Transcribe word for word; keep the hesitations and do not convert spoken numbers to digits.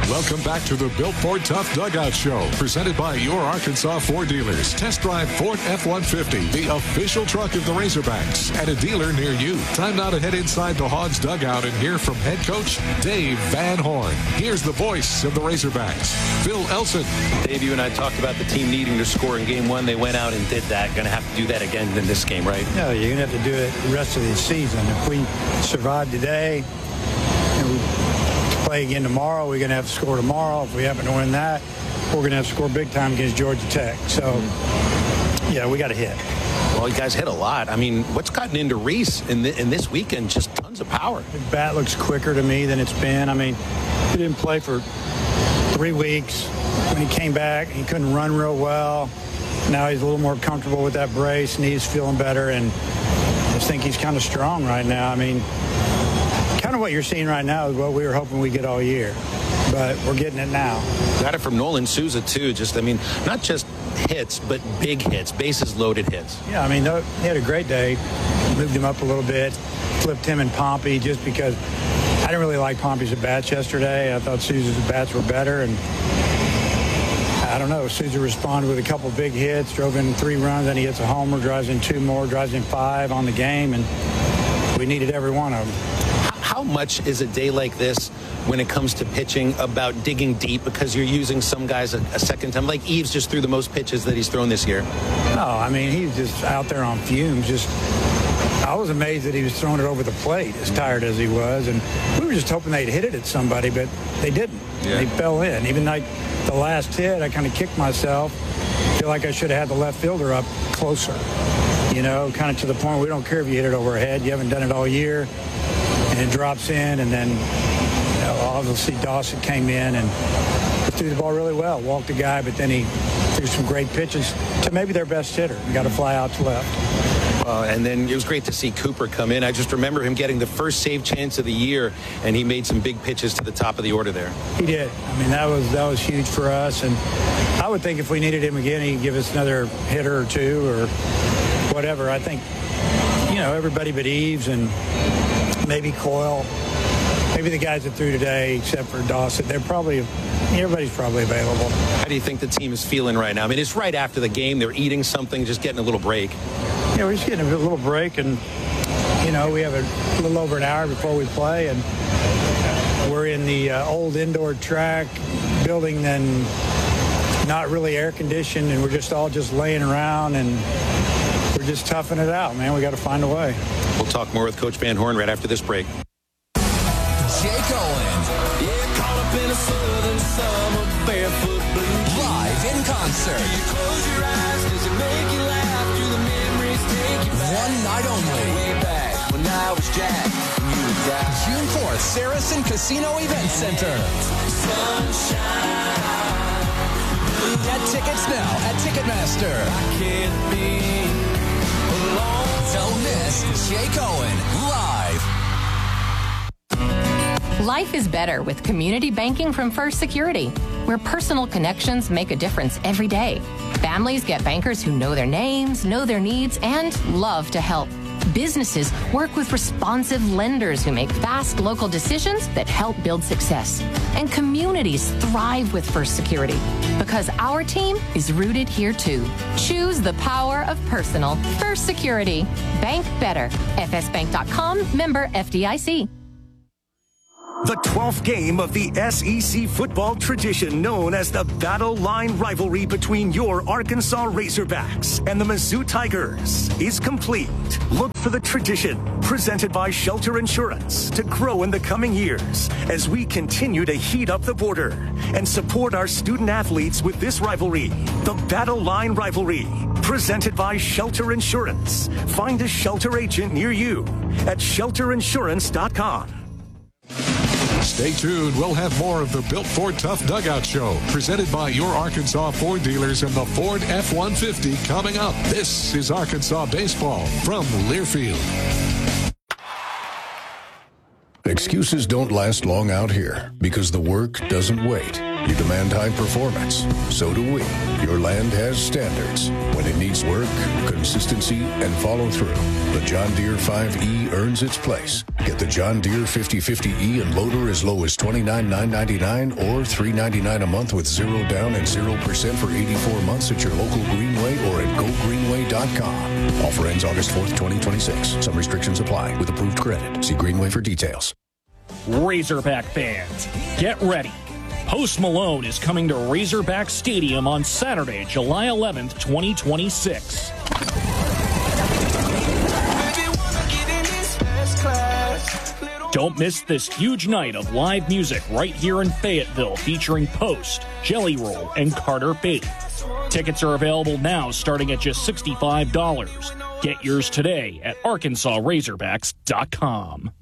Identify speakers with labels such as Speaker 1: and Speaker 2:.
Speaker 1: Welcome back to the Built Ford Tough Dugout Show, presented by your Arkansas Ford dealers. Test drive Ford F one fifty, the official truck of the Razorbacks, at a dealer near you. Time now to head inside the Hogs dugout and hear from head coach Dave Van Horn. Here's the voice of the Razorbacks, Phil Elson.
Speaker 2: Dave, you and I talked about the team needing to score in game one. They went out and did that. Going to have to do that again in this game, right?
Speaker 3: No, you're going to have to do it the rest of the season. If we survive today, and we play again tomorrow, we're going to have to score tomorrow. If we happen to win that, we're going to have to score big time against Georgia Tech. So, yeah, we got to hit.
Speaker 2: Well, you guys hit a lot. I mean, what's gotten into Reese in, the, in this weekend? Just tons of power.
Speaker 3: The bat looks quicker to me than it's been. I mean, he didn't play for three weeks. When he came back, he couldn't run real well. Now he's a little more comfortable with that brace, and he's feeling better. And I just think he's kind of strong right now. I mean, kind of what you're seeing right now is what we were hoping we'd get all year. But we're getting it now.
Speaker 2: Got it from Nolan Souza, too. Just, I mean, not just hits, but big hits, bases loaded hits.
Speaker 3: Yeah, I mean, he had a great day. Moved him up a little bit, flipped him and Pompey just because I didn't really like Pompey's at-bats yesterday. I thought Souza's at-bats were better, and I don't know. Souza responded with a couple big hits, drove in three runs, then he hits a homer, drives in two more, drives in five on the game, and we needed every one of them.
Speaker 2: How much is a day like this when it comes to pitching about digging deep because you're using some guys a, a second time? Like Eves just threw the most pitches that he's thrown this year.
Speaker 3: No, I mean, he's just out there on fumes. Just, I was amazed that he was throwing it over the plate as tired as he was. And we were just hoping they'd hit it at somebody, but they didn't. Yeah. They fell in. Even like the last hit, I kind of kicked myself. Feel like I should have had the left fielder up closer. You know, kind of to the point we don't care if you hit it overhead. You haven't done it all year. And it drops in, and then, you know, obviously Dawson came in and threw the ball really well, walked the guy, but then he threw some great pitches to maybe their best hitter. Got to fly out to left.
Speaker 2: Uh, and then it was great to see Cooper come in. I just remember him getting the first save chance of the year, and he made some big pitches to the top of the order there.
Speaker 3: He did. I mean, that was that was huge for us, and I would think if we needed him again, he'd give us another hitter or two or whatever. I think, you know, everybody but Eves and maybe Coyle, maybe the guys that threw today, except for Dawson, they're probably, everybody's probably available.
Speaker 2: How do you think the team is feeling right now? I mean, it's right after the game. They're eating something, just getting a little break.
Speaker 3: Yeah, we're just getting a little break, and, you know, we have a little over an hour before we play, and we're in the uh, old indoor track building, then not really air-conditioned, and we're just all just laying around, and we're just toughing it out, man. We got to find a way.
Speaker 2: We'll talk more with Coach Van Horn right after this break.
Speaker 4: Jake Owen. Yeah, caught up in a southern summer, barefoot blue. Live in concert. You close your eyes, does it make you laugh? Do the memories take you back? One night only. Way back when I was Jack and you were Jack. June fourth, Saracen Casino Event Center. Sunshine. Get tickets now at Ticketmaster. I can't be alone. Don't miss Jake Owen live.
Speaker 5: Life is better with community banking from First Security, where personal connections make a difference every day. Families get bankers who know their names, know their needs, and love to help. Businesses work with responsive lenders who make fast local decisions that help build success. And communities thrive with First Security because our team is rooted here too. Choose the power of personal. First Security. Bank better. F S bank dot com, member F D I C.
Speaker 6: The twelfth game of the S E C football tradition known as the Battle Line rivalry between your Arkansas Razorbacks and the Mizzou Tigers is complete. Look for the tradition presented by Shelter Insurance to grow in the coming years as we continue to heat up the border and support our student athletes with this rivalry, the Battle Line rivalry, presented by Shelter Insurance. Find a Shelter agent near you at shelter insurance dot com.
Speaker 1: Stay tuned. We'll have more of the Built Ford Tough Dugout Show, presented by your Arkansas Ford dealers and the Ford F one fifty coming up. This is Arkansas Baseball from Learfield.
Speaker 7: Excuses don't last long out here because the work doesn't wait. You demand high performance. So do we. Your land has standards. When it needs work, consistency, and follow through, the John Deere five E earns its place. Get the John Deere fifty fifty E and loader as low as twenty-nine thousand nine hundred ninety-nine dollars or three hundred ninety-nine dollars a month with zero down and zero percent for eighty-four months at your local Greenway or at go greenway dot com. Offer ends August fourth, twenty twenty-six. Some restrictions apply with approved credit. See Greenway for details.
Speaker 8: Razorback fans, get ready. Post Malone is coming to Razorback Stadium on Saturday, July eleventh, twenty twenty-six. Don't miss this huge night of live music right here in Fayetteville featuring Post, Jelly Roll, and Carter Bate. Tickets are available now starting at just sixty-five dollars. Get yours today at arkansas razorbacks dot com.